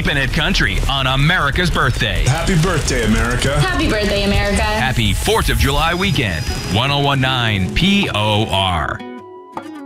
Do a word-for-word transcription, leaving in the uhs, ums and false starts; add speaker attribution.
Speaker 1: Keeping It Country on America's birthday.
Speaker 2: Happy birthday, America.
Speaker 3: Happy birthday, America.
Speaker 1: Happy fourth of July weekend. one oh one point nine P O R.